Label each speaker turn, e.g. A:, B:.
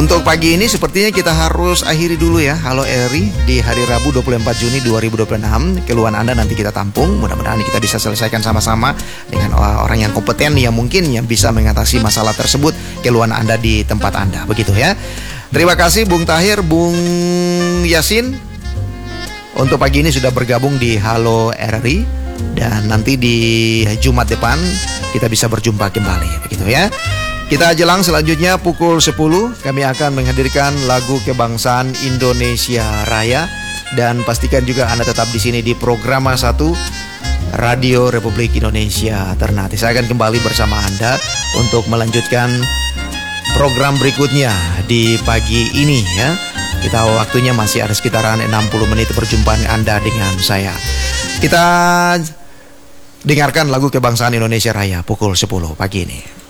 A: Untuk pagi ini sepertinya kita harus akhiri dulu ya Halo RRI di hari Rabu 24 Juni 2026. Keluhan Anda nanti kita tampung. Mudah-mudahan kita bisa selesaikan sama-sama dengan orang yang kompeten yang mungkin yang bisa mengatasi masalah tersebut, keluhan Anda di tempat Anda. Begitu ya. Terima kasih Bung Tahir, Bung Yasin. Untuk pagi ini sudah bergabung di Halo RRI. Dan nanti di Jumat depan kita bisa berjumpa kembali. Begitu ya. Kita jelang selanjutnya pukul 10 kami akan menghadirkan lagu kebangsaan Indonesia Raya, dan pastikan juga Anda tetap di sini di Programa 1 Radio Republik Indonesia Ternate. Saya akan kembali bersama Anda untuk melanjutkan program berikutnya di pagi ini ya. Kita waktunya masih ada sekitaran 60 menit perjumpaan Anda dengan saya. Kita dengarkan lagu kebangsaan Indonesia Raya pukul 10 pagi ini.